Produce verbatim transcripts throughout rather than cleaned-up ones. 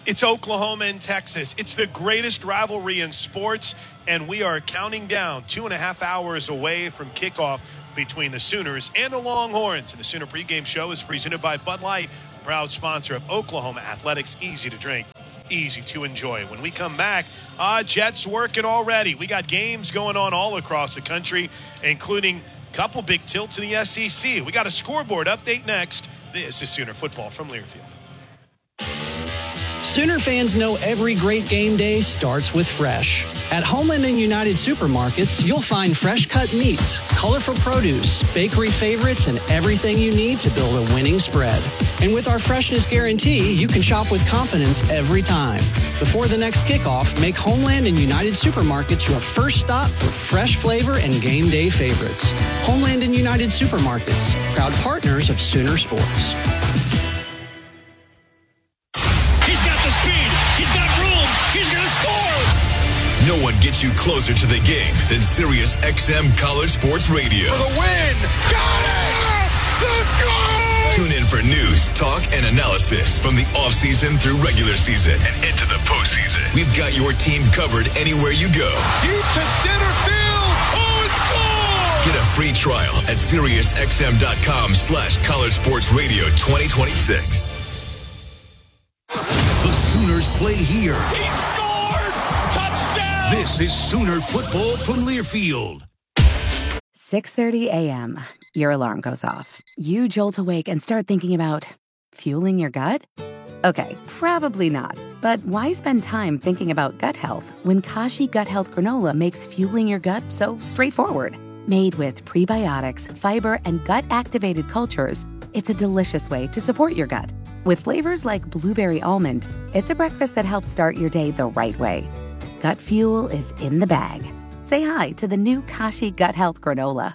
It's Oklahoma and Texas. It's the greatest rivalry in sports, and we are counting down two and a half hours away from kickoff between the Sooners and the Longhorns. And the Sooner pregame show is presented by Bud Light, proud sponsor of Oklahoma Athletics. Easy to drink, easy to enjoy. When we come back, uh, Jets working already. We got games going on all across the country, including a couple big tilts in the S E C. We got a scoreboard update next. This is Sooner Football from Learfield. Sooner fans know every great game day starts with fresh. At Homeland and United Supermarkets, you'll find fresh-cut meats, colorful produce, bakery favorites, and everything you need to build a winning spread. And with our freshness guarantee, you can shop with confidence every time. Before the next kickoff, make Homeland and United Supermarkets your first stop for fresh flavor and game day favorites. Homeland and United Supermarkets, proud partners of Sooner Sports. No one gets you closer to the game than Sirius X M College Sports Radio. For the win! Got it! Let's go! Tune in for news, talk, and analysis from the offseason through regular season and into the postseason. We've got your team covered anywhere you go. Deep to center field! Oh, it's gone! Get a free trial at SiriusXM.com slash College Sports Radio twenty twenty-six. The Sooners play here. He scored! Touchdown! This is Sooner football from Learfield. six thirty a.m. Your alarm goes off. You jolt awake and start thinking about fueling your gut? Okay, probably not. But why spend time thinking about gut health when Kashi Gut Health Granola makes fueling your gut so straightforward? Made with prebiotics, fiber, and gut-activated cultures, it's a delicious way to support your gut. With flavors like blueberry almond, it's a breakfast that helps start your day the right way. Gut fuel is in the bag. Say hi to the new Kashi Gut Health Granola.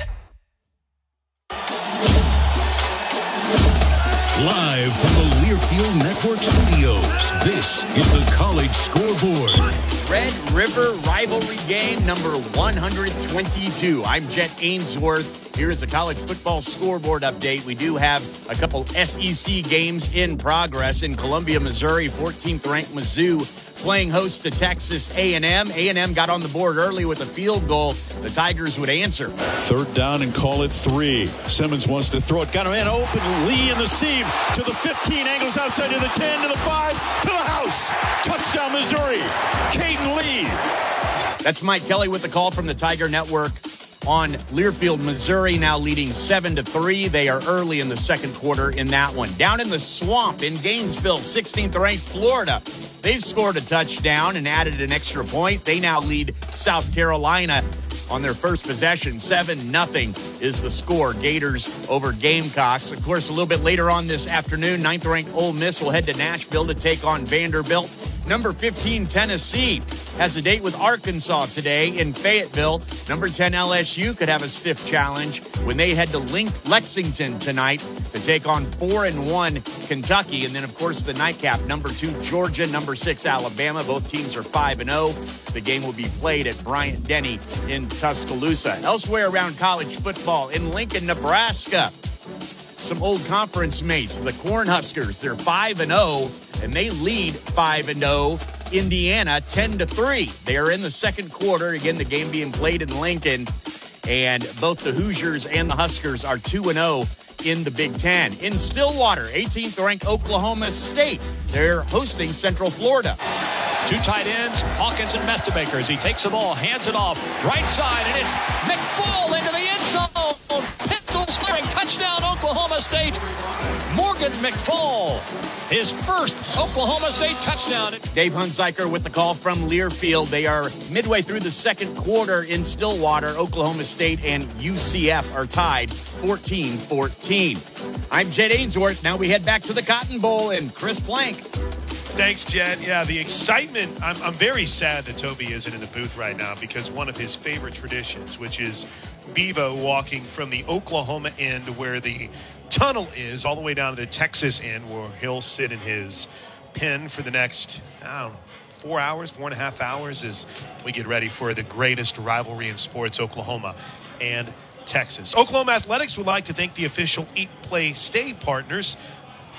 Live from the Learfield Network Studios, this is the College Scoreboard. Red River Rivalry Game number one hundred twenty-two. I'm Jet Ainsworth. Here is a college football scoreboard update. We do have a couple S E C games in progress. In Columbia, Missouri, fourteenth ranked Mizzou playing host to Texas A and M. A and M got on the board early with a field goal. The Tigers would answer. Third down and call it three. Simmons wants to throw it. Got a man open. Lee in the seam to the fifteen. Angles outside to the ten, to the five, to the house. Touchdown, Missouri. Caden Lee. That's Mike Kelly with the call from the Tiger Network on Learfield, Missouri, now leading seven to three. They are early in the second quarter in that one. Down in the swamp in Gainesville, sixteenth ranked Florida. They've scored a touchdown and added an extra point. They now lead South Carolina on their first possession. seven nothing is the score. Gators over Gamecocks. Of course, a little bit later on this afternoon, ninth ranked Ole Miss will head to Nashville to take on Vanderbilt. Number fifteen, Tennessee, has a date with Arkansas today in Fayetteville. Number ten, L S U could have a stiff challenge when they head to Link- Lexington tonight to take on four and one Kentucky. And then, of course, the nightcap, number two, Georgia, number six, Alabama. Both teams are five and oh. The game will be played at Bryant-Denny in Tuscaloosa. Elsewhere around college football, in Lincoln, Nebraska, some old conference mates, the Cornhuskers. They're five and oh, and they lead five and oh Indiana ten to three. They are in the second quarter. Again, the game being played in Lincoln, and both the Hoosiers and the Huskers are two and oh in the Big Ten. In Stillwater, eighteenth ranked Oklahoma State. They're hosting Central Florida. Two tight ends, Hawkins and Mestebaker, as he takes the ball, hands it off, right side, and it's McFall into the end zone. Pintle scoring, touchdown Oklahoma State. Morgan McFall, his first Oklahoma State touchdown. Dave Hunziker with the call from Learfield. They are midway through the second quarter in Stillwater. Oklahoma State and U C F are tied fourteen fourteen. I'm Jet Ainsworth. Now we head back to the Cotton Bowl and Chris Plank. Thanks, Jet. Yeah, the excitement. I'm, I'm very sad that Toby isn't in the booth right now because one of his favorite traditions, which is Bevo walking from the Oklahoma end where the tunnel is all the way down to the Texas end where he'll sit in his pen for the next, I don't know, four hours, four and a half hours as we get ready for the greatest rivalry in sports, Oklahoma and Texas. Oklahoma Athletics would like to thank the official Eat, Play, Stay partners,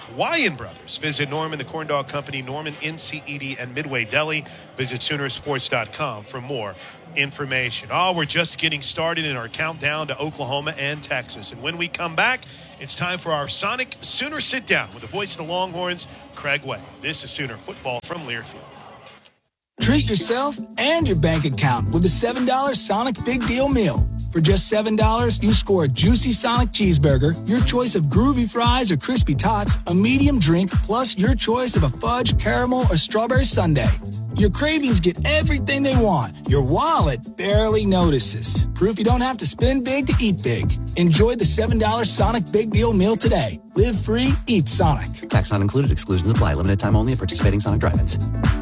Hawaiian Brothers. Visit Norman, the Corn Dog Company, Norman, N C E D, and Midway Deli. Visit Sooner Sports dot com for more information. Oh, we're just getting started in our countdown to Oklahoma and Texas. And when we come back, it's time for our Sonic Sooner Sit-Down with the voice of the Longhorns, Craig Way. This is Sooner Football from Learfield. Treat yourself and your bank account with a seven dollar Sonic Big Deal Meal. For just seven dollars, you score a juicy Sonic cheeseburger, your choice of groovy fries or crispy tots, a medium drink, plus your choice of a fudge, caramel, or strawberry sundae. Your cravings get everything they want. Your wallet barely notices. Proof you don't have to spend big to eat big. Enjoy the seven dollar Sonic Big Deal Meal today. Live free, eat Sonic. Tax not included. Exclusions apply. Limited time only at participating Sonic drive-ins.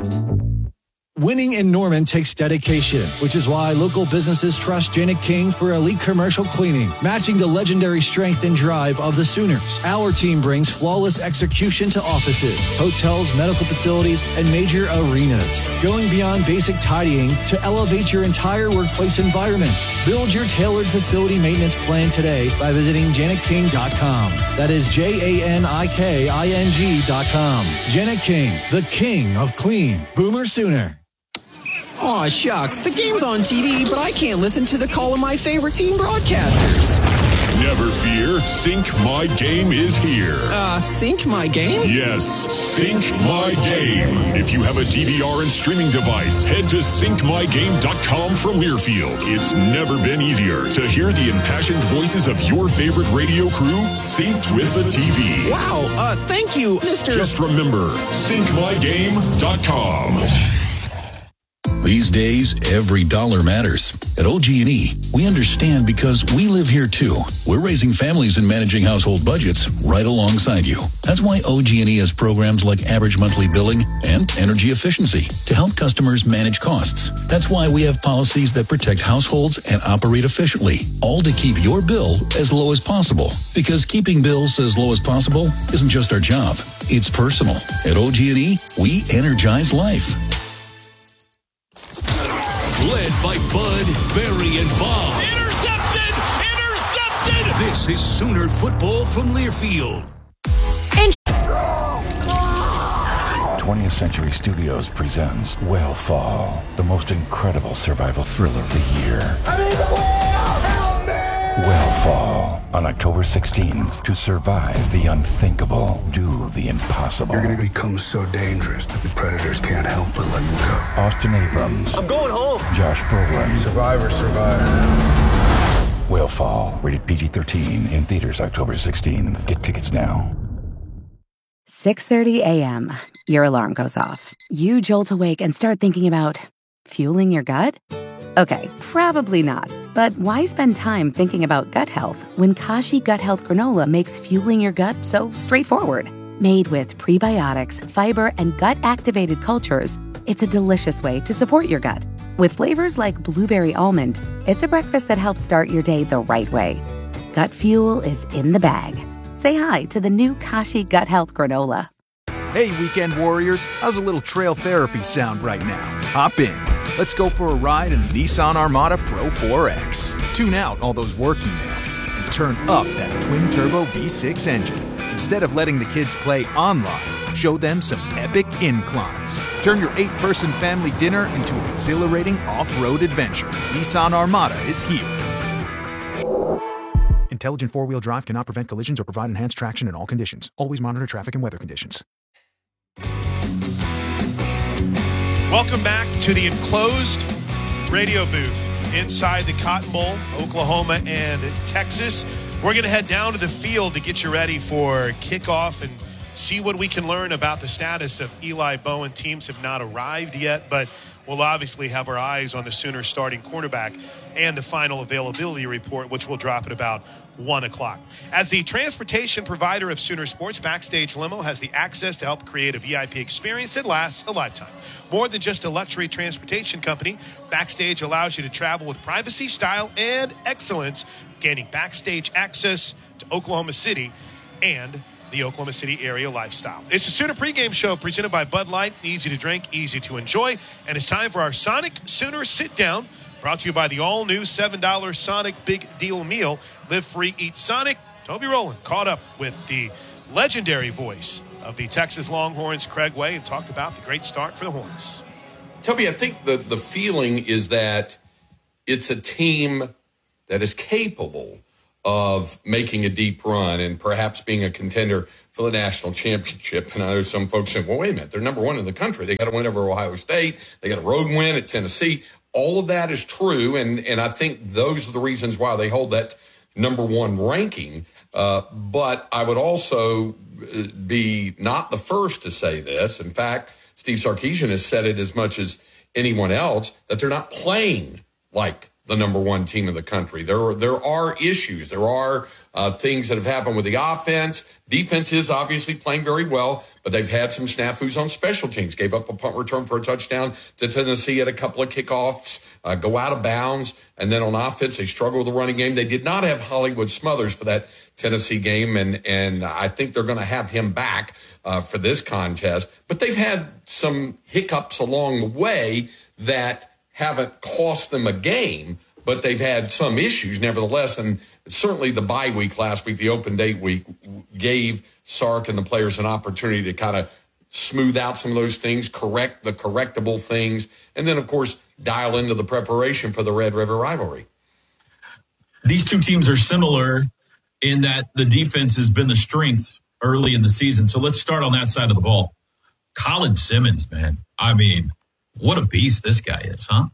Winning in Norman takes dedication, which is why local businesses trust Janet King for elite commercial cleaning, matching the legendary strength and drive of the Sooners. Our team brings flawless execution to offices, hotels, medical facilities, and major arenas, going beyond basic tidying to elevate your entire workplace environment. Build your tailored facility maintenance plan today by visiting janet king dot com. That is J A N I K I N G dot com. Janet King, the king of clean. Boomer Sooner. Aw, shucks. The game's on T V, but I can't listen to the call of my favorite team broadcasters. Never fear. Sync My Game is here. Uh, Sync My Game? Yes, Sync My Game. If you have a D V R and streaming device, head to sync my game dot com from Learfield. It's never been easier to hear the impassioned voices of your favorite radio crew synced with the T V. Wow, uh, thank you, Mister Just remember, sync my game dot com. These days, every dollar matters. At O G and E, we understand because we live here too. We're raising families and managing household budgets right alongside you. That's why O G and E has programs like average monthly billing and energy efficiency to help customers manage costs. That's why we have policies that protect households and operate efficiently, all to keep your bill as low as possible. Because keeping bills as low as possible isn't just our job, it's personal. At O G and E, we energize life. Led by Bud, Barry, and Bob. Intercepted! Intercepted! This is Sooner Football from Learfield. twentieth Century Studios presents Whale-Fall, the most incredible survival thriller of the year. I need the whale! Help me! Whale-Fall, on October sixteenth. To survive the unthinkable, do the impossible. You're going to become so dangerous that the predators can't help but let you go. Austin Abrams. I'm going home. Josh Brolin. Survivor, survivor. Whale-Fall, rated P G thirteen, in theaters October sixteenth. Get tickets now. six thirty a.m. Your alarm goes off. You jolt awake and start thinking about fueling your gut? Okay, probably not. But why spend time thinking about gut health when Kashi Gut Health Granola makes fueling your gut so straightforward? Made with prebiotics, fiber, and gut-activated cultures, it's a delicious way to support your gut. With flavors like blueberry almond, it's a breakfast that helps start your day the right way. Gut fuel is in the bag. Say hi to the new Kashi Gut Health Granola. Hey, weekend warriors, how's a little trail therapy sound right now? Hop in. Let's go for a ride in the Nissan Armada Pro four X. Tune out all those work emails and turn up that twin-turbo V six engine. Instead of letting the kids play online, show them some epic inclines. Turn your eight-person family dinner into an exhilarating off-road adventure. Nissan Armada is here. Intelligent four-wheel drive cannot prevent collisions or provide enhanced traction in all conditions. Always monitor traffic and weather conditions. Welcome back to the enclosed radio booth inside the Cotton Bowl, Oklahoma and Texas. We're going to head down to the field to get you ready for kickoff and see what we can learn about the status of Eli Bowen. Teams have not arrived yet, but we'll obviously have our eyes on the Sooners starting quarterback and the final availability report, which will drop at about one o'clock. As the transportation provider of Sooner Sports, Backstage Limo has the access to help create a V I P experience that lasts a lifetime. More than just a luxury transportation company, Backstage allows you to travel with privacy, style, and excellence, gaining backstage access to Oklahoma City and the Oklahoma City area lifestyle. It's a Sooner pregame show presented by Bud Light. Easy to drink, easy to enjoy. And it's time for our Sonic Sooner Sit Down, brought to you by the all-new seven dollar Sonic Big Deal Meal. Live free, eat Sonic. Toby Rowland caught up with the legendary voice of the Texas Longhorns, Craig Way, and talked about the great start for the Horns. Toby, I think the, the feeling is that it's a team that is capable of making a deep run and perhaps being a contender for the national championship. And I know some folks say, well, wait a minute, they're number one in the country. They got to win over Ohio State. They got a road win at Tennessee. All of that is true, and, and I think those are the reasons why they hold that number one ranking. Uh, but I would also be not the first to say this. In fact, Steve Sarkisian has said it as much as anyone else, that they're not playing like the number one team in the country. There are, there are issues. There are uh, things that have happened with the offense. Defense is obviously playing very well, but they've had some snafus on special teams. Gave up a punt return for a touchdown to Tennessee at a couple of kickoffs, uh, go out of bounds. And then on offense, they struggle with the running game. They did not have Hollywood Smothers for that Tennessee game, and, and I think they're going to have him back uh, for this contest. But they've had some hiccups along the way that haven't cost them a game, but they've had some issues nevertheless. And certainly the bye week last week, the open date week, gave Sark and the players an opportunity to kind of smooth out some of those things, correct the correctable things, and then, of course, dial into the preparation for the Red River rivalry. These two teams are similar in that the defense has been the strength early in the season. So let's start on that side of the ball. Colin Simmons, man. I mean, what a beast this guy is, huh?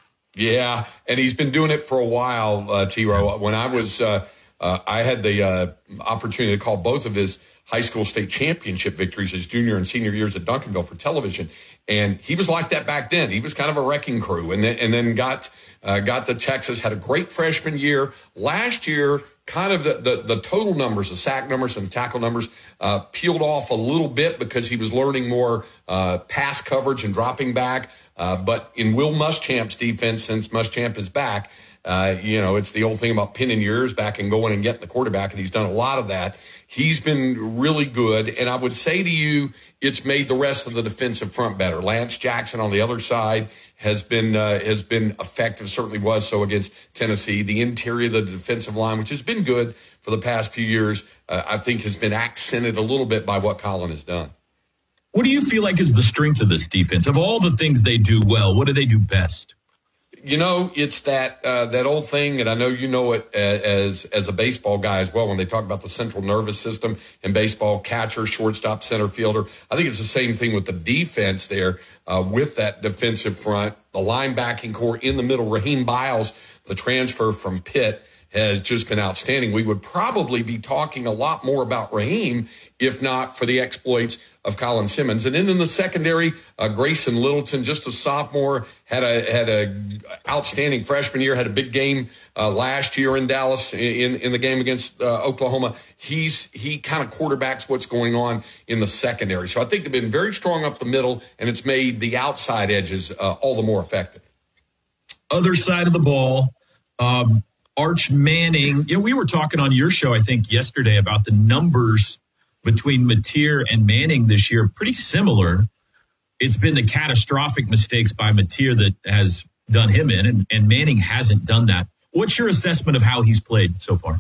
Yeah, and he's been doing it for a while, uh, T-Row. When I was, uh, uh, I had the uh, opportunity to call both of his high school state championship victories his junior and senior years at Duncanville for television. And he was like that back then. He was kind of a wrecking crew, and then, and then got uh, got to Texas, had a great freshman year. Last year, kind of the, the, the total numbers, the sack numbers and the tackle numbers uh, peeled off a little bit because he was learning more uh, pass coverage and dropping back. Uh, but in Will Muschamp's defense, since Muschamp is back, uh, you know, it's the old thing about pinning your ears back and going and getting the quarterback, and he's done a lot of that. He's been really good, and I would say to you, it's made the rest of the defensive front better. Lance Jackson on the other side has been uh, has been effective, certainly was so against Tennessee. The interior of the defensive line, which has been good for the past few years, uh, I think has been accented a little bit by what Colin has done. What do you feel like is the strength of this defense? Of all the things they do well, what do they do best? You know, it's that uh, that old thing, and I know you know it as as a baseball guy as well, when they talk about the central nervous system in baseball, catcher, shortstop, center fielder. I think it's the same thing with the defense there uh, with that defensive front. The linebacking core in the middle, Raheem Biles, the transfer from Pitt, has just been outstanding. We would probably be talking a lot more about Raheem if not for the exploits of Colin Simmons. And then in the secondary, uh, Grayson Littleton, just a sophomore, had a had a outstanding freshman year, had a big game uh, last year in Dallas in, in the game against uh, Oklahoma. He's he kind of quarterbacks what's going on in the secondary. So I think they've been very strong up the middle, and it's made the outside edges uh, all the more effective. Other side of the ball, um, Arch Manning. You know, we were talking on your show, I think, yesterday about the numbers between Mateer and Manning this year, pretty similar. It's been the catastrophic mistakes by Mateer that has done him in, and, and Manning hasn't done that. What's your assessment of how he's played so far?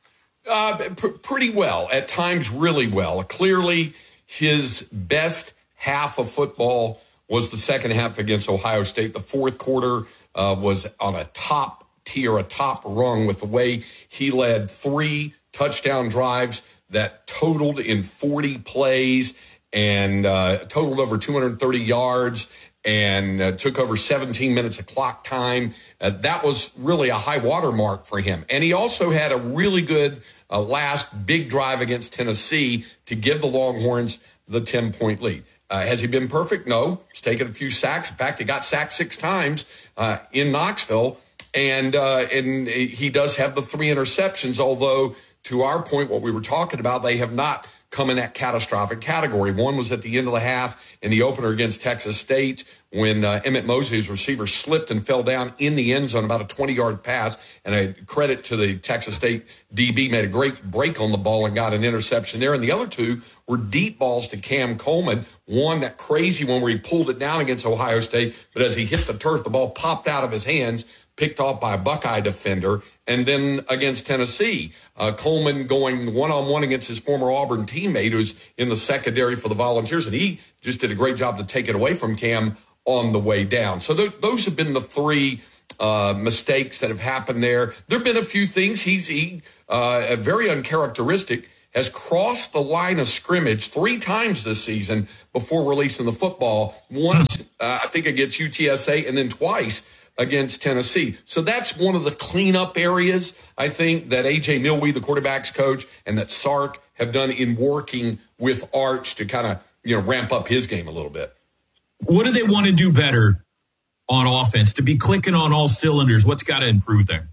Uh, pr- pretty well, at times really well. Clearly, his best half of football was the second half against Ohio State. The fourth quarter uh, was on a top tier, a top rung with the way he led three touchdown drives that totaled in forty plays and uh, totaled over two hundred thirty yards and uh, took over seventeen minutes of clock time. Uh, that was really a high water mark for him. And he also had a really good uh, last big drive against Tennessee to give the Longhorns the ten-point lead. Uh, has he been perfect? No. He's taken a few sacks. In fact, he got sacked six times uh, in Knoxville. And, uh, and he does have the three interceptions, although to our point, what we were talking about, they have not come in that catastrophic category. One was at the end of the half in the opener against Texas State when uh, Emmett Mosley's receiver slipped and fell down in the end zone, about a twenty-yard pass. And a credit to the Texas State D B, made a great break on the ball and got an interception there. And the other two were deep balls to Cam Coleman. One, that crazy one where he pulled it down against Ohio State, but as he hit the turf, the ball popped out of his hands, picked off by a Buckeye defender, And then against Tennessee, uh, Coleman going one-on-one against his former Auburn teammate who's in the secondary for the Volunteers, and he just did a great job to take it away from Cam on the way down. So th- those have been the three uh, mistakes that have happened there. There have been a few things. He's he, uh, very uncharacteristic, has crossed the line of scrimmage three times this season before releasing the football. Once, uh, I think, against U T S A, and then twice against Tennessee. So that's one of the cleanup areas, I think, that A J Milwee, the quarterback's coach, and that Sark have done in working with Arch to kind of, you know, ramp up his game a little bit. What do they want to do better on offense to be clicking on all cylinders? What's got to improve there?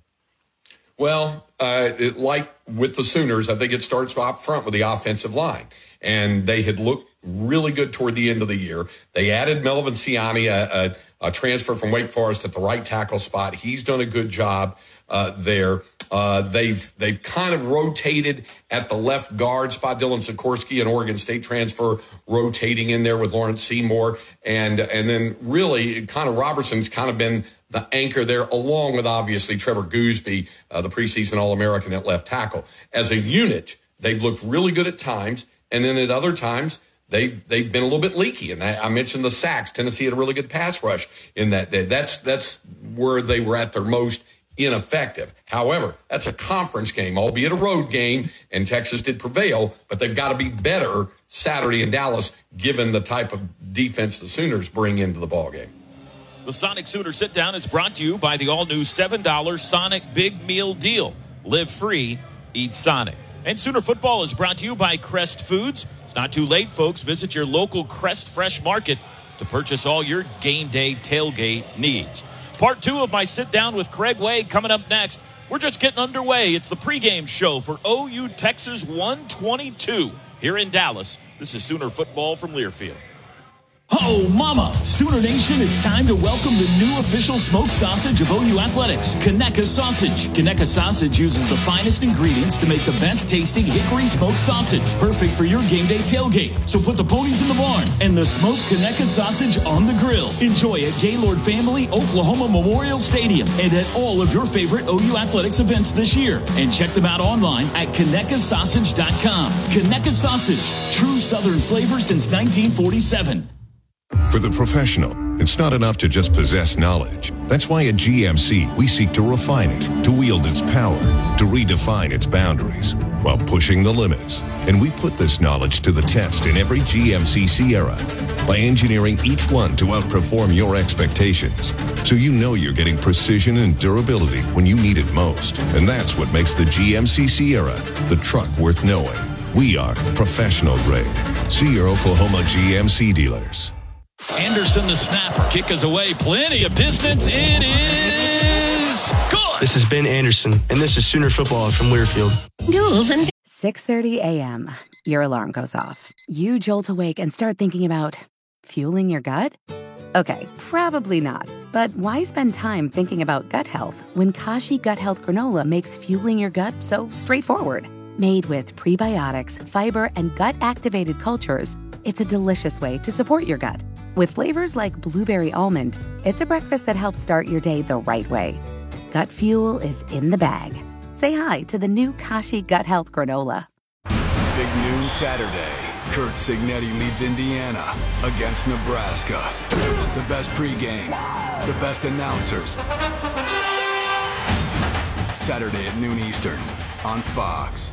Well, uh, it, like with the Sooners, I think it starts up front with the offensive line. And they had looked really good toward the end of the year. They added Melvin Siani, a, a, a transfer from Wake Forest, at the right tackle spot. He's done a good job uh, there. Uh, they've they've kind of rotated at the left guard spot. Dylan Sikorsky, an Oregon State transfer, rotating in there with Lawrence Seymour. And, and then really, Connor Robertson's kind of been the anchor there, along with, obviously, Trevor Gooseby, uh, the preseason All-American at left tackle. As a unit, they've looked really good at times, and then at other times, they've they've been a little bit leaky. And I, I mentioned the sacks. Tennessee had a really good pass rush in that day. That's that's where they were at their most ineffective. However, that's a conference game, albeit a road game, and Texas did prevail, but they've got to be better Saturday in Dallas, given the type of defense the Sooners bring into the ballgame. The Sonic Sooner Sit Down is brought to you by the all-new seven dollar Sonic Big Meal Deal. Live free, eat Sonic. And Sooner Football is brought to you by Crest Foods. It's not too late, folks. Visit your local Crest Fresh Market to purchase all your game day tailgate needs. Part two of my Sit Down with Craig Way coming up next. We're just getting underway. It's the pregame show for O U Texas one twenty-two here in Dallas. This is Sooner Football from Learfield. Oh, mama! Sooner Nation, it's time to welcome the new official smoked sausage of O U Athletics, Conecuh Sausage. Conecuh Sausage uses the finest ingredients to make the best tasting hickory smoked sausage, perfect for your game day tailgate. So put the ponies in the barn and the smoked Conecuh Sausage on the grill. Enjoy at Gaylord Family Oklahoma Memorial Stadium and at all of your favorite O U Athletics events this year. And check them out online at Conecuh Sausage dot com. Conecuh Sausage, true Southern flavor since nineteen forty-seven. For the professional, it's not enough to just possess knowledge. That's why at G M C, we seek to refine it, to wield its power, to redefine its boundaries, while pushing the limits. And we put this knowledge to the test in every G M C Sierra by engineering each one to outperform your expectations. So you know you're getting precision and durability when you need it most. And that's what makes the G M C Sierra the truck worth knowing. We are professional grade. See your Oklahoma G M C dealers. Anderson, the snapper. Kick is away. Plenty of distance. It is good. This is Ben Anderson, and this is Sooner Football from Learfield. six thirty a.m. Your alarm goes off. You jolt awake and start thinking about fueling your gut? Okay, probably not. But why spend time thinking about gut health when Kashi Gut Health Granola makes fueling your gut so straightforward? Made with prebiotics, fiber, and gut-activated cultures, it's a delicious way to support your gut. With flavors like blueberry almond, it's a breakfast that helps start your day the right way. Gut fuel is in the bag. Say hi to the new Kashi Gut Health Granola. Big noon Saturday. Kurt Signetti leads Indiana against Nebraska. The best pregame, the best announcers. Saturday at noon Eastern on Fox.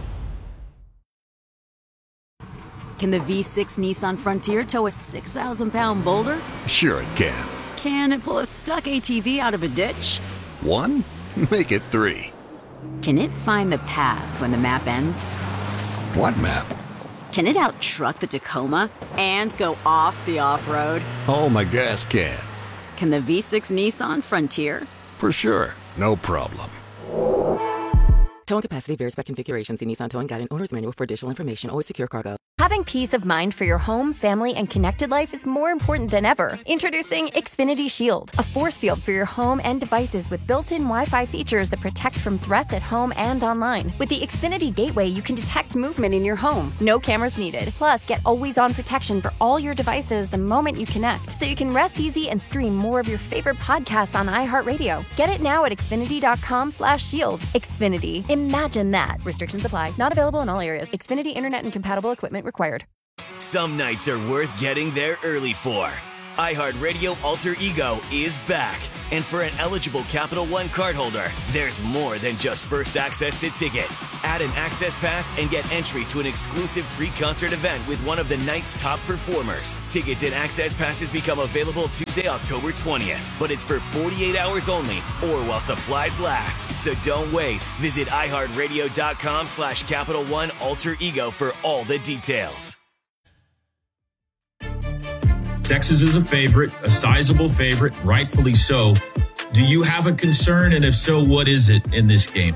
Can the V six Nissan Frontier tow a six thousand pound boulder? Sure it can. Can it pull a stuck A T V out of a ditch? One? Make it three. Can it find the path when the map ends? What map? Can it out-truck the Tacoma and go off the off-road? Oh, my gas can. Can the V six Nissan Frontier? For sure. No problem. Towing capacity varies by configuration. See Nissan Towing Guide and Owner's Manual for additional information. Always secure cargo. Having peace of mind for your home, family, and connected life is more important than ever. Introducing Xfinity Shield, a force field for your home and devices with built-in Wi-Fi features that protect from threats at home and online. With the Xfinity Gateway, you can detect movement in your home. No cameras needed. Plus, get always-on protection for all your devices the moment you connect, so you can rest easy and stream more of your favorite podcasts on iHeartRadio. Get it now at Xfinity.com slash shield. Xfinity. Imagine that. Restrictions apply. Not available in all areas. Xfinity Internet and compatible equipment required. Some nights are worth getting there early for. iHeartRadio Alter Ego is back. And for an eligible Capital One cardholder, there's more than just first access to tickets. Add an access pass and get entry to an exclusive pre-concert event with one of the night's top performers. Tickets and access passes become available Tuesday, October twentieth, but it's for forty-eight hours only or while supplies last. So don't wait. Visit iHeartRadio.com slash Capital One Alter Ego for all the details. Texas is a favorite, a sizable favorite, rightfully so. Do you have a concern? And if so, what is it in this game?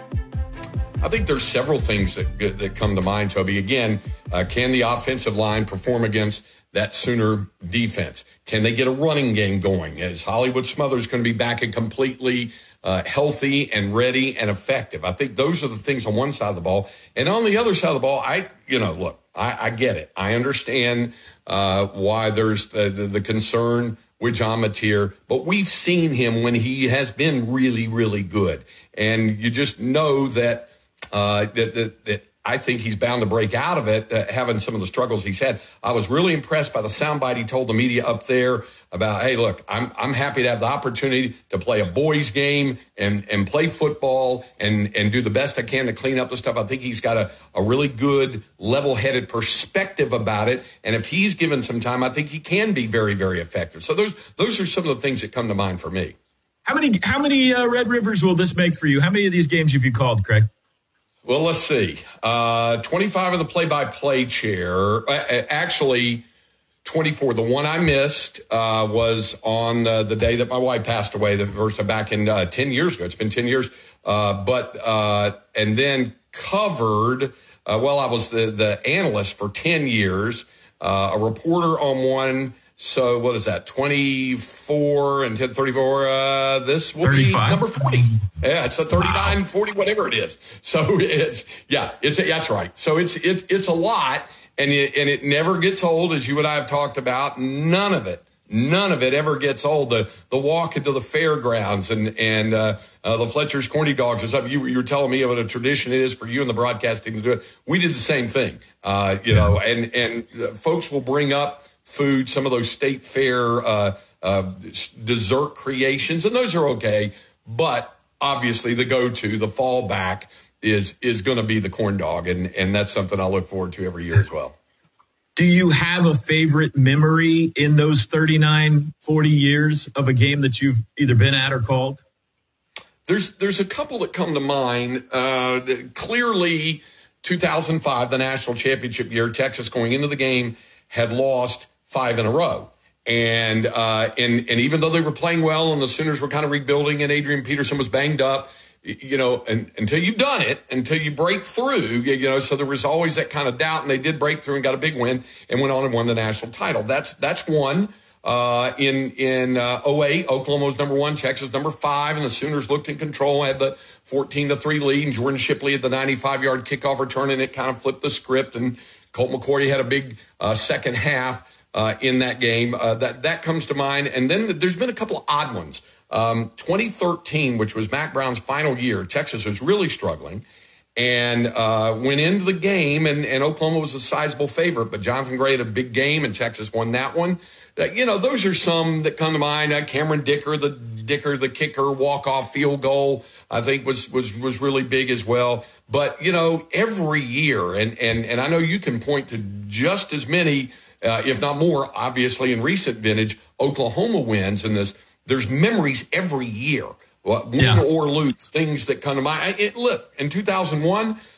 I think there's several things that that come to mind, Toby. Again, uh, can the offensive line perform against that Sooner defense? Can they get a running game going? Is Hollywood Smothers going to be back and completely uh, healthy and ready and effective? I think those are the things on one side of the ball. And on the other side of the ball, I, you know, look, I, I get it. I understand uh, why there's the, the, the concern with John Mateer, but we've seen him when he has been really, really good. And you just know that, uh, that, that, that I think he's bound to break out of it, uh, having some of the struggles he's had. I was really impressed by the soundbite he told the media up there about, hey, look, I'm I'm happy to have the opportunity to play a boys game and, and play football and, and do the best I can to clean up the stuff. I think he's got a, a really good, level-headed perspective about it. And if he's given some time, I think he can be very, very effective. So those those are some of the things that come to mind for me. How many how many uh, Red Rivers will this make for you? How many of these games have you called, Craig? Well, let's see. Uh, twenty-five in the play-by-play chair. Actually, twenty-four. The one I missed uh, was on uh, the day that my wife passed away, the first back in uh, ten years ago. It's been ten years. Uh, but uh, and then covered, uh, well, I was the, the analyst for ten years, uh, a reporter on one. So what is that? twenty-four and ten, thirty-four. Uh, this will thirty-five. Be number forty. Yeah, it's a thirty-nine, wow. forty, whatever it is. So it's, yeah, it's, that's right. So it's, it's, it's a lot, and it, and it never gets old, as you and I have talked about. None of it, none of it ever gets old. The, the walk into the fairgrounds and, and, uh, uh the Fletcher's Corny Dogs or something. You, you were telling me what a tradition it is for you and the broadcasting to do it. We did the same thing, uh, you know, and, and folks will bring up food, some of those state fair, uh, uh, dessert creations, and those are okay. But obviously the go-to, the fallback is, is going to be the corn dog. And, and that's something I look forward to every year as well. Do you have a favorite memory in those thirty-nine, forty years of a game that you've either been at or called? There's, there's a couple that come to mind. Uh, clearly two thousand five, the national championship year, Texas going into the game had lost five in a row. And, uh, and, and even though they were playing well and the Sooners were kind of rebuilding and Adrian Peterson was banged up, you know, and until you've done it, until you break through, you know, so there was always that kind of doubt, and they did break through and got a big win and went on and won the national title. That's, that's one. Uh, in, in, uh, oh eight, Oklahoma was number one, Texas number five, and the Sooners looked in control, had the fourteen to three lead, and Jordan Shipley had the ninety-five yard kickoff return, and it kind of flipped the script, and Colt McCoy had a big, uh, second half. Uh, in that game, uh, that, that comes to mind. And then there's been a couple of odd ones. Um, twenty thirteen, which was Mack Brown's final year, Texas was really struggling and, uh, went into the game and, and Oklahoma was a sizable favorite, but Jonathan Gray had a big game and Texas won that one. Uh, you know, those are some that come to mind. Uh, Cameron Dicker, the Dicker, the kicker, walk-off field goal, I think was, was, was really big as well. But, you know, every year, and, and, and I know you can point to just as many, Uh, if not more, obviously, in recent vintage, Oklahoma wins. And this, there's memories every year, win yeah. or lose, things that come to mind. It, look, in two thousand one,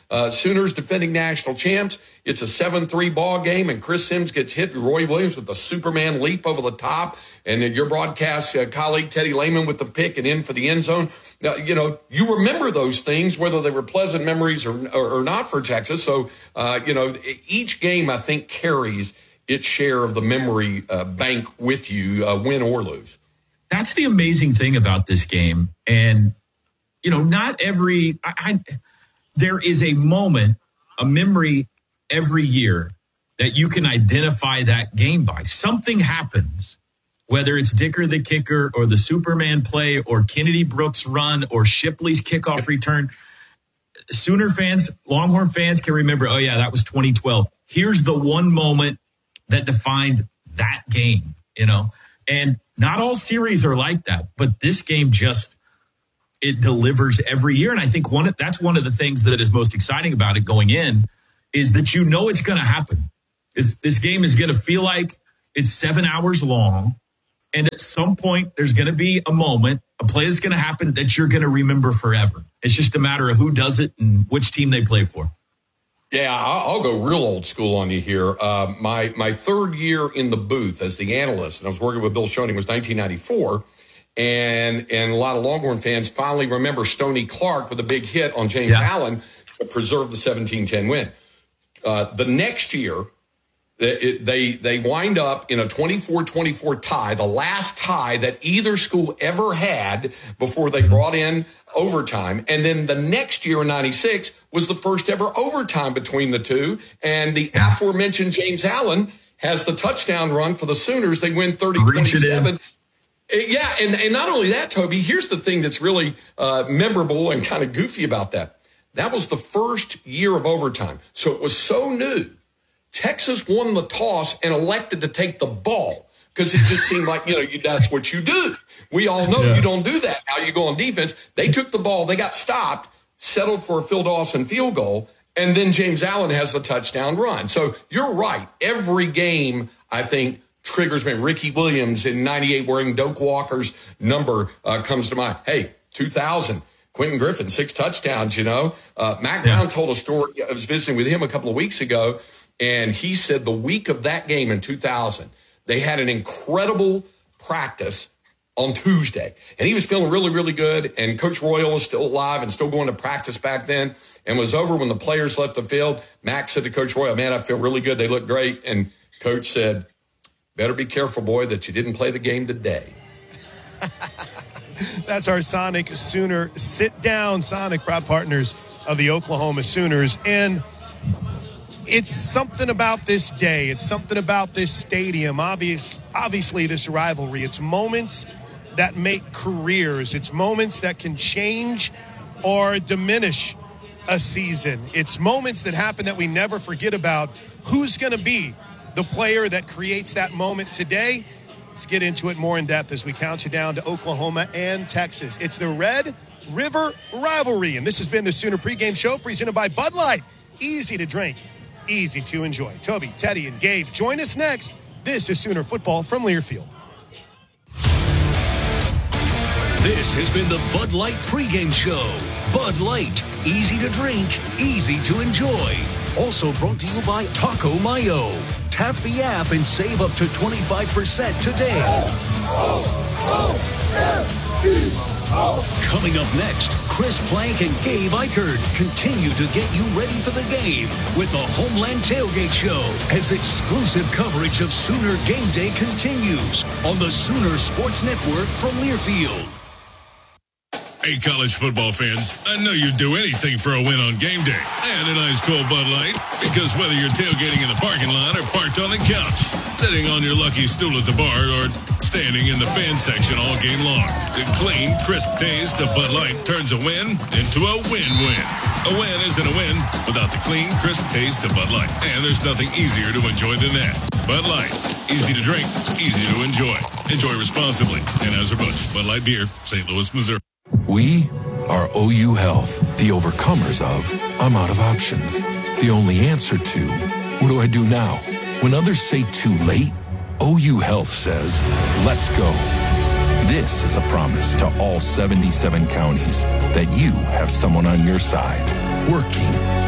Uh, Sooners defending national champs. It's a seven three ball game, and Chris Sims gets hit. Roy Williams with the Superman leap over the top, and then your broadcast uh, colleague Teddy Lehman with the pick and in for the end zone. Now, you know, you remember those things, whether they were pleasant memories or, or, or not for Texas. So, uh, you know, each game, I think, carries its share of the memory uh, bank with you, uh, win or lose. That's the amazing thing about this game. And, you know, not every, I, I, there is a moment, a memory every year that you can identify that game by. Something happens, whether it's Dicker the kicker or the Superman play or Kennedy Brooks run or Shipley's kickoff return. Sooner fans, Longhorn fans can remember, oh yeah, that was twenty twelve. Here's the one moment that defined that game, you know, and not all series are like that, but this game just, it delivers every year. And I think one of, that's one of the things that is most exciting about it going in is that you know it's going to happen. It's, this game is going to feel like it's seven hours long. And at some point, there's going to be a moment, a play that's going to happen that you're going to remember forever. It's just a matter of who does it and which team they play for. Yeah, I'll go real old school on you here. Uh, my my third year in the booth as the analyst, and I was working with Bill Schoening, was nineteen ninety-four. And and a lot of Longhorn fans finally remember Stoney Clark with a big hit on James yeah. Allen to preserve the seventeen ten win. Uh, the next year, it, they they wind up in a twenty-four twenty-four tie, the last tie that either school ever had before they brought in overtime. And then the next year in ninety-six was the first ever overtime between the two. And the aforementioned James Allen has the touchdown run for the Sooners. They win thirty twenty-seven. Yeah, and, and not only that, Toby, here's the thing that's really uh, memorable and kind of goofy about that. That was the first year of overtime. So it was so new. Texas won the toss and elected to take the ball because it just seemed like, you know, you, that's what you do. We all know yeah. you don't do that. Now you go on defense. They took the ball. They got stopped, settled for a Phil Dawson field goal, and then James Allen has the touchdown run. So you're right. Every game, I think, triggers me. Ricky Williams in ninety-eight wearing Doak Walker's number uh, comes to mind. Hey, two thousand, Quentin Griffin, six touchdowns, you know. Uh, Mac yeah. Brown told a story. I was visiting with him a couple of weeks ago, and he said the week of that game in two thousand, they had an incredible practice on Tuesday. And he was feeling really, really good. And Coach Royal was still alive and still going to practice back then and was over when the players left the field. Mac said to Coach Royal, man, I feel really good. They look great. And Coach said, better be careful, boy, that you didn't play the game today. That's our Sonic Sooner Sit Down. Sonic, proud partners of the Oklahoma Sooners. And it's something about this day. It's something about this stadium. Obvious, obviously, this rivalry. It's moments that make careers. It's moments that can change or diminish a season. It's moments that happen that we never forget about. Who's going to be the player that creates that moment today? Let's get into it more in depth as we count you down to Oklahoma and Texas. It's the Red River Rivalry, and this has been the Sooner pregame show presented by Bud Light. Easy to drink, easy to enjoy. Toby, Teddy, and Gabe, join us next. This is Sooner Football from Learfield. This has been the Bud Light pregame show. Bud Light, easy to drink, easy to enjoy. Also brought to you by Taco Mayo. Tap the app and save up to twenty-five percent today. Coming up next, Chris Plank and Gabe Eichert continue to get you ready for the game with the Homeland Tailgate Show as exclusive coverage of Sooner Game Day continues on the Sooner Sports Network from Learfield. Hey, college football fans, I know you'd do anything for a win on game day and an ice cold Bud Light, because whether you're tailgating in the parking lot or parked on the couch, sitting on your lucky stool at the bar, or standing in the fan section all game long, the clean, crisp taste of Bud Light turns a win into a win-win. A win isn't a win without the clean, crisp taste of Bud Light, and there's nothing easier to enjoy than that. Bud Light, easy to drink, easy to enjoy. Enjoy responsibly. Anheuser-Busch, Bud Light Beer, Saint Louis, Missouri. We are O U Health, the overcomers of I'm out of options. The only answer to what do I do now? When others say too late, O U Health says, let's go. This is a promise to all seventy-seven counties that you have someone on your side, working,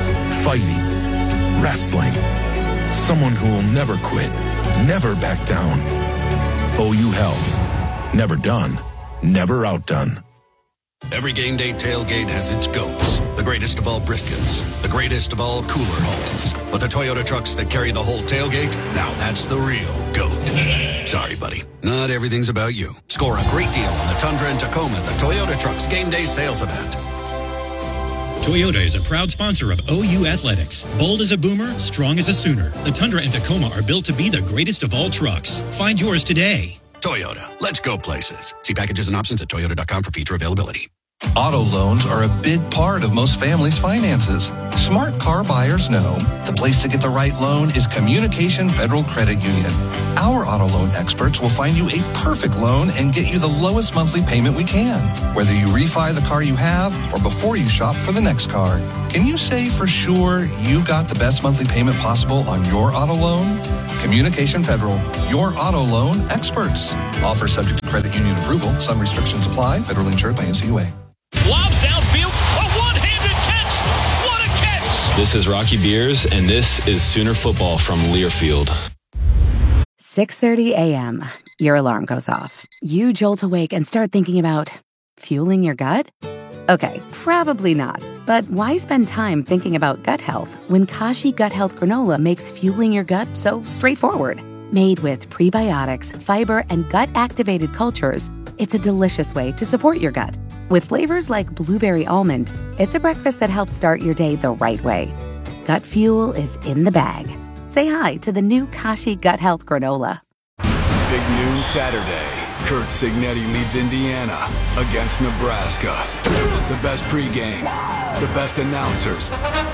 fighting, wrestling. Someone who will never quit, never back down. O U Health. Never done, never outdone. Every game day tailgate has its goats. The greatest of all briskets. The greatest of all cooler hauls. But the Toyota trucks that carry the whole tailgate, now that's the real goat. Sorry, buddy. Not everything's about you. Score a great deal on the Tundra and Tacoma at the Toyota Trucks Game Day Sales Event. Toyota is a proud sponsor of O U Athletics. Bold as a boomer, strong as a Sooner. The Tundra and Tacoma are built to be the greatest of all trucks. Find yours today. Toyota. Let's go places. See packages and options at toyota dot com for feature availability. Auto loans are a big part of most families' finances. Smart car buyers know the place to get the right loan is Communication Federal Credit Union. Our auto loan experts will find you a perfect loan and get you the lowest monthly payment we can, whether you refi the car you have or before you shop for the next car. Can you say for sure you got the best monthly payment possible on your auto loan? Communication Federal, your auto loan experts. Offer subject to credit union approval. Some restrictions apply. Federally insured by N C U A. Lobs downfield, a one-handed catch. What a catch! This is Rocky Beers, and this is Sooner Football from Learfield. six thirty a.m. Your alarm goes off. You jolt awake and start thinking about fueling your gut? Okay, probably not. But why spend time thinking about gut health when Kashi Gut Health Granola makes fueling your gut so straightforward? Made with prebiotics, fiber, and gut-activated cultures, it's a delicious way to support your gut. With flavors like blueberry almond, it's a breakfast that helps start your day the right way. Gut fuel is in the bag. Say hi to the new Kashi Gut Health Granola. Big noon Saturday. Kurt Signetti leads Indiana against Nebraska. The best pregame, the best announcers.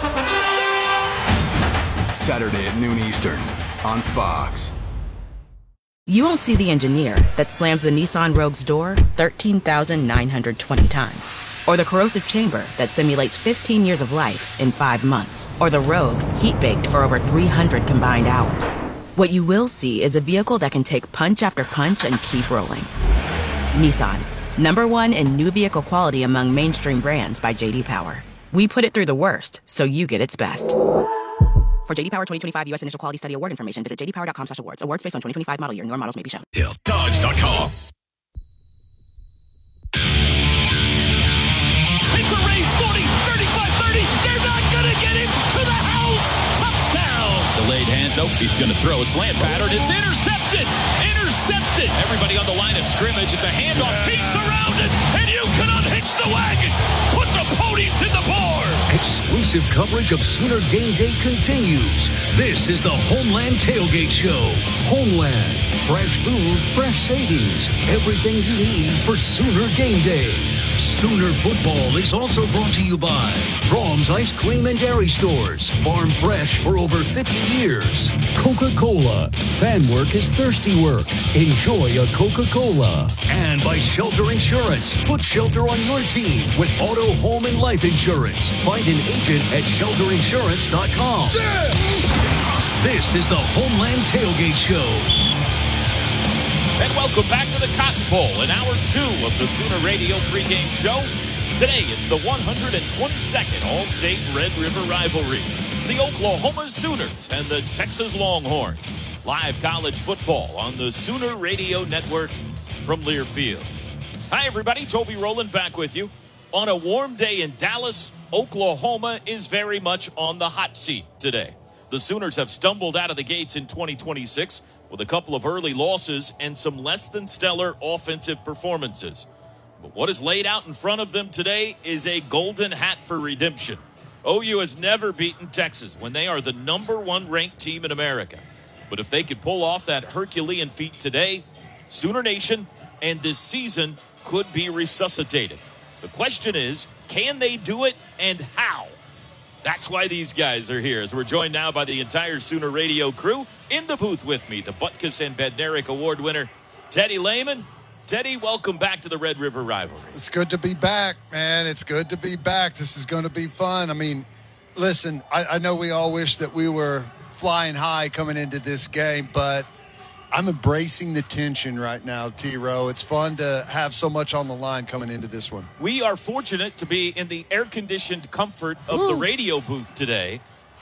Saturday at noon Eastern on Fox. You won't see the engineer that slams the Nissan Rogue's door thirteen thousand nine hundred twenty times. Or the corrosive chamber that simulates fifteen years of life in five months. Or the Rogue heat-baked for over three hundred combined hours. What you will see is a vehicle that can take punch after punch and keep rolling. Nissan, number one in new vehicle quality among mainstream brands by J D Power. We put it through the worst, so you get its best. For J D Power twenty twenty-five U S Initial Quality Study Award information, visit j d power dot com slash awards. Awards based on twenty twenty-five model year. Newer models may be shown. Dodge dot com. It's a race, forty, thirty-five, thirty. They're not going to get him to the house. Touchdown. Delayed hand. Nope. He's going to throw a slant pattern. It's intercepted. Intercepted. Everybody on the line of scrimmage. It's a handoff. He's surrounded, and you can unhitch the wagon. Put the ponies in the board. Exclusive coverage of Sooner Game Day continues. This is the Homeland Tailgate Show. Homeland. Fresh food, fresh savings. Everything you need for Sooner Game Day. Sooner Football is also brought to you by Brahms Ice Cream and Dairy Stores. Farm fresh for over fifty years. Coca-Cola. Fan work is thirsty work. Enjoy a Coca-Cola. And by Shelter Insurance. Put shelter on your team with auto, home, and life insurance. Find an agent at shelter insurance dot com. This is the Homeland Tailgate Show. And welcome back to the Cotton Bowl in hour two of the Sooner Radio pregame show. Today, it's the one hundred twenty-second All-State Red River Rivalry. It's the Oklahoma Sooners and the Texas Longhorns. Live college football on the Sooner Radio Network from Learfield. Hi, everybody. Toby Rowland back with you. On a warm day in Dallas, Oklahoma is very much on the hot seat today. The Sooners have stumbled out of the gates in twenty twenty-six with a couple of early losses and some less than stellar offensive performances. But what is laid out in front of them today is a golden hat for redemption. O U has never beaten Texas when they are the number one ranked team in America. But if they could pull off that Herculean feat today, Sooner Nation and this season could be resuscitated. The question is, can they do it and how? That's why these guys are here, as we're joined now by the entire Sooner Radio crew. In the booth with me, the Butkus and Bednarik Award winner, Teddy Lehman. Teddy, welcome back to the Red River Rivalry. It's good to be back, man. It's good to be back. This is going to be fun. I mean, listen, I, I know we all wish that we were flying high coming into this game, but I'm embracing the tension right now, T-Row. It's fun to have so much on the line coming into this one. We are fortunate to be in the air-conditioned comfort of Woo. the radio booth today.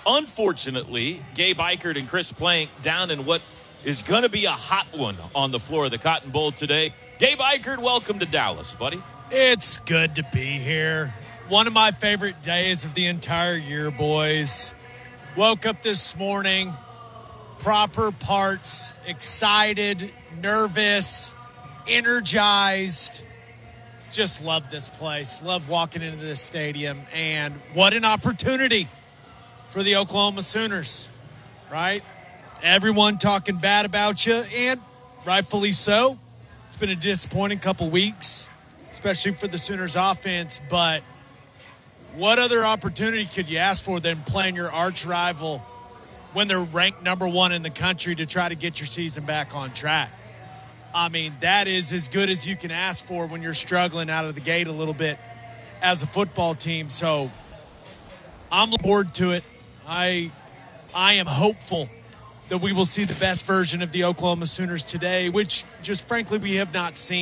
unfortunately, Gabe Ikard and Chris Plank down in what is going to be a hot one on the floor of the Cotton Bowl today. Gabe Ikard, welcome to Dallas, buddy. It's good to be here. One of my favorite days of the entire year, boys. Woke up this morning, proper parts, excited, nervous, energized. Just love this place. Love walking into this stadium. And what an opportunity for the Oklahoma Sooners, right? Everyone talking bad about you, and rightfully so. It's been a disappointing couple weeks, especially for the Sooners offense. But what other opportunity could you ask for than playing your arch rival when they're ranked number one in the country to try to get your season back on track? I mean, that is as good as you can ask for when you're struggling out of the gate a little bit as a football team. So I'm looking forward to it. I, I am hopeful that we will see the best version of the Oklahoma Sooners today, which just frankly we have not seen.